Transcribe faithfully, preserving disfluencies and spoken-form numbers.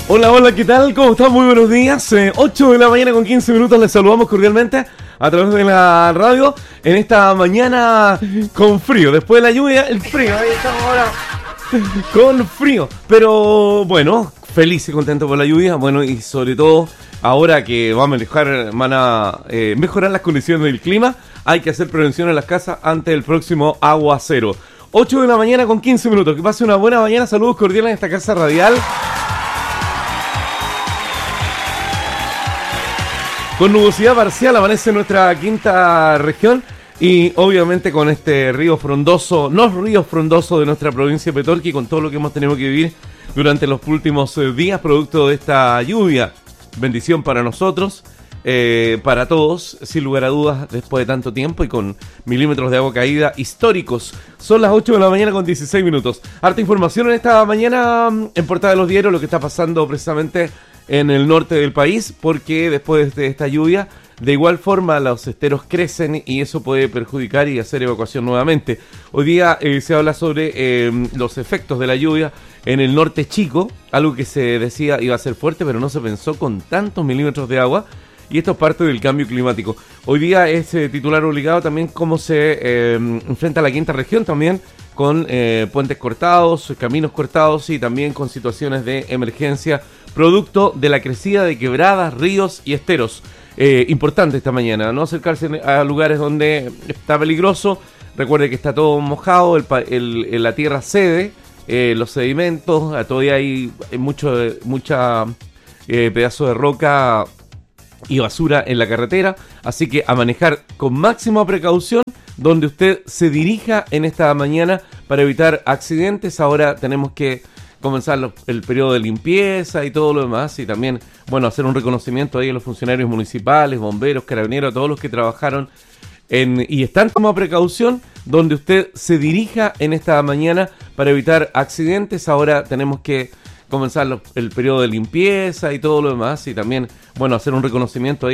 Hola, hola, ¿qué tal? ¿Cómo están? Muy buenos días. Eh, ocho de la mañana con quince minutos. Les saludamos cordialmente a través de la radio en esta mañana con frío. Después de la lluvia, el frío. Ahí estamos ahora con frío. Pero bueno, feliz y contento por la lluvia. Bueno, y sobre todo ahora que va a mejorar, van a eh, mejorar las condiciones del clima, hay que hacer prevención en las casas ante el próximo aguacero. ocho de la mañana con quince minutos. Que pase una buena mañana. Saludos cordiales en esta casa radial. Con nubosidad parcial amanece nuestra quinta región y obviamente con este río frondoso, no río frondoso de nuestra provincia de Petorca y con todo lo que hemos tenido que vivir durante los últimos días producto de esta lluvia. Bendición para nosotros, eh, para todos, sin lugar a dudas, después de tanto tiempo y con milímetros de agua caída históricos. Son las ocho de la mañana con dieciséis minutos. Harta información en esta mañana en Portada de los Diarios, lo que está pasando precisamente en el norte del país, porque después de esta lluvia, de igual forma los esteros crecen y eso puede perjudicar y hacer evacuación nuevamente. Hoy día eh, se habla sobre eh, los efectos de la lluvia en el norte chico, algo que se decía iba a ser fuerte, pero no se pensó con tantos milímetros de agua, y esto es parte del cambio climático. Hoy día es eh, titular obligado también cómo se eh, enfrenta la quinta región también, con eh, puentes cortados, caminos cortados y también con situaciones de emergencia producto de la crecida de quebradas, ríos y esteros. Eh, importante esta mañana, no acercarse a lugares donde está peligroso. Recuerde que está todo mojado, el, el, la tierra cede, eh, los sedimentos, todavía hay mucho, mucha eh, pedazo de roca y basura en la carretera, así que a manejar con máxima precaución donde usted se dirija en esta mañana para evitar accidentes. Ahora tenemos que comenzar los, el periodo de limpieza y todo lo demás, y también, bueno, hacer un reconocimiento ahí a los funcionarios municipales, bomberos, carabineros, a todos los que trabajaron en, y están como precaución donde usted se dirija en esta mañana para evitar accidentes. Ahora tenemos que comenzar los, el periodo de limpieza y todo lo demás, y también, bueno, hacer un reconocimiento ahí